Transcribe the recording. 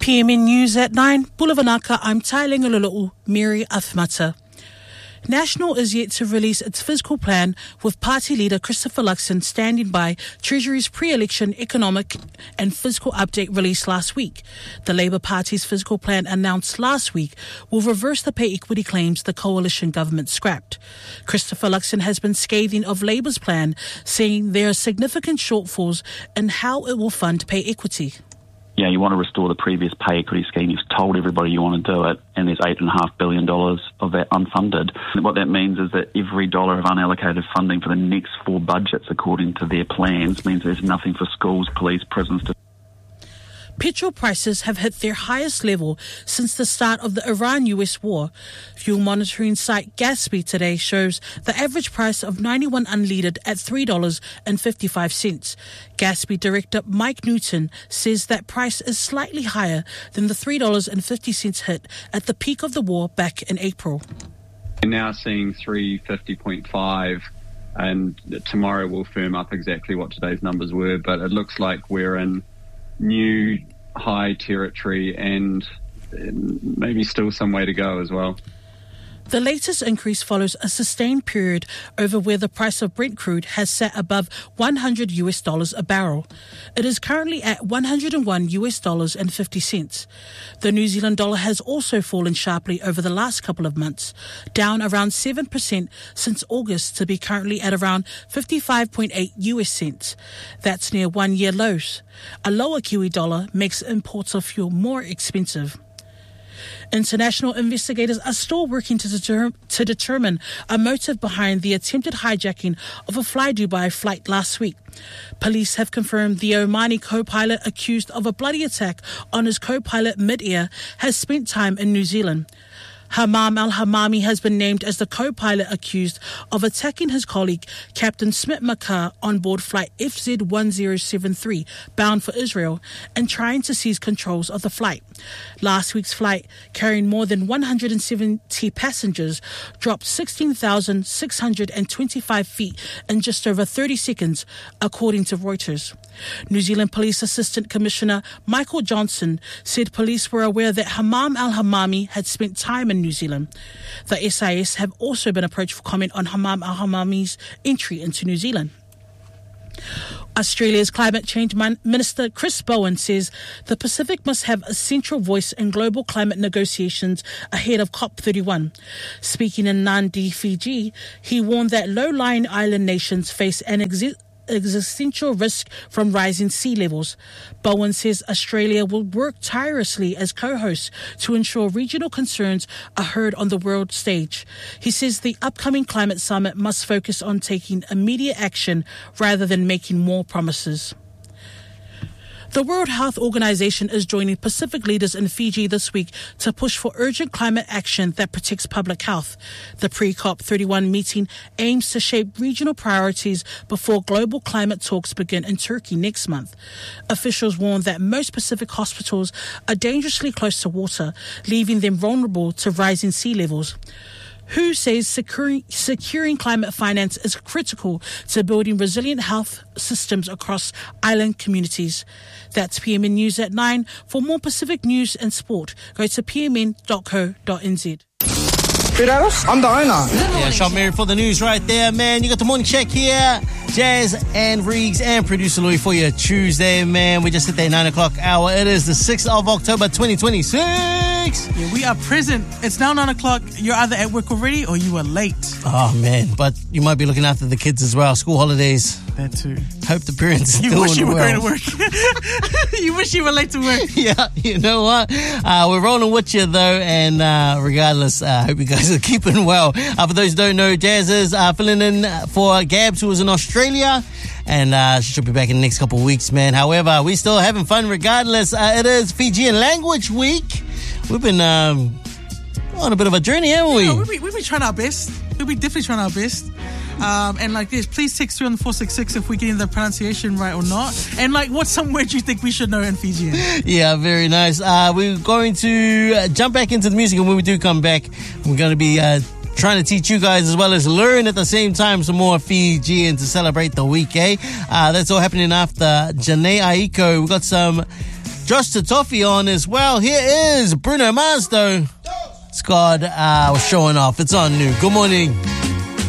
PMN News at 9, Bulavanaka, I'm Tailengalulu'u, Mary Athmata. National is yet to release its fiscal plan, with party leader Christopher Luxon standing by Treasury's pre-election economic and fiscal update released last week. The Labour Party's fiscal plan announced last week will reverse the pay equity claims the coalition government scrapped. Christopher Luxon has been scathing of Labour's plan, saying there are significant shortfalls in how it will fund pay equity. You know, you want to restore the previous pay equity scheme. You've told everybody you want to do it, and there's $8.5 billion of that unfunded. And what that means is that every dollar of unallocated funding for the next 4 budgets, according to their plans, means there's nothing for schools, police, prisons to... Petrol prices have hit their highest level since the start of the Iran-US war. Fuel monitoring site Gaspy today shows the average price of 91 unleaded at $3.55. Gaspy director Mike Newton says that price is slightly higher than the $3.50 hit at the peak of the war back in April. We're now seeing 350.5, and tomorrow will firm up exactly what today's numbers were, but it looks like we're in new high territory and maybe still some way to go as well. The latest increase follows a sustained period over where the price of Brent crude has sat above $100 a barrel. It is currently at $101.50. The New Zealand dollar has also fallen sharply over the last couple of months, down around 7% since August to be currently at around 55.8 US cents. That's near 1-year lows. A lower Kiwi dollar makes imports of fuel more expensive. International investigators are still working to determine a motive behind the attempted hijacking of a Fly Dubai flight last week. Police have confirmed the Omani co-pilot accused of a bloody attack on his co-pilot mid-air has spent time in New Zealand. Hamam al-Hamami has been named as the co-pilot accused of attacking his colleague, Captain Smit Makar, on board flight FZ1073, bound for Israel, and trying to seize controls of the flight. Last week's flight, carrying more than 170 passengers, dropped 16,625 feet in just over 30 seconds, according to Reuters. New Zealand Police Assistant Commissioner Michael Johnson said police were aware that Hamam al-Hamami had spent time in New Zealand. The SIS have also been approached for comment on Hamam al-Hamami's entry into New Zealand. Australia's Climate Change Minister Chris Bowen says the Pacific must have a central voice in global climate negotiations ahead of COP31. Speaking in Nadi, Fiji, he warned that low-lying island nations face an existential risk from rising sea levels. Bowen says Australia will work tirelessly as co-host to ensure regional concerns are heard on the world stage. He says the upcoming climate summit must focus on taking immediate action rather than making more promises. The World Health Organization is joining Pacific leaders in Fiji this week to push for urgent climate action that protects public health. The pre-COP31 meeting aims to shape regional priorities before global climate talks begin in Turkey next month. Officials warn that most Pacific hospitals are dangerously close to water, leaving them vulnerable to rising sea levels. WHO says securing climate finance is critical to building resilient health systems across island communities. That's PMN News at 9. For more Pacific news and sport, go to pmn.co.nz. I'm the owner. Yeah, Sean Mary for the news right there, man. You got the morning check here. Jazz and Riggs and producer Louis for your Tuesday, man. We just hit that 9 o'clock hour. It is the 6th of October, 2026. Yeah, we are present. It's now 9 o'clock. You're either at work already or you are late. Oh, man. But you might be looking after the kids as well. School holidays. That too. Hope the parents are You doing wish you were well. going to work. You wish you were late to work. Yeah, you know what? We're rolling with you, though, and regardless, hope you guys are keeping well. For those who don't know, Jazz is filling in for Gabs, who was in Australia, and she should be back in the next couple of weeks, man. However, we're still having fun regardless. It is Fijian Language Week. We've been on a bit of a journey, haven't we? Yeah, we've been trying our best. We've been definitely trying our best. And like this, please text through on the 466 if we're getting the pronunciation right or not. And like, what's some word you think we should know in Fijian? Yeah, very nice. We're going to jump back into the music, and when we do come back, we're going to be trying to teach you guys as well as learn at the same time some more Fijian to celebrate the week, eh? That's all happening after Janae Aiko. We've got some Josh Tatofi on as well. Here is Bruno Mars, though. Scott was showing off. It's on New. Good morning.